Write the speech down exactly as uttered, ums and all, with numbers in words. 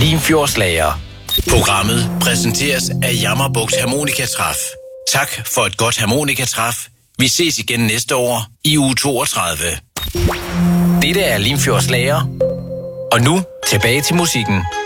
Limfjordslager. Programmet præsenteres af Jammerbugt Harmonikatræf. Tak for et godt harmonikatræf. Vi ses igen næste år i uge toogtredive. Dette er Limfjordslager. Og nu tilbage til musikken.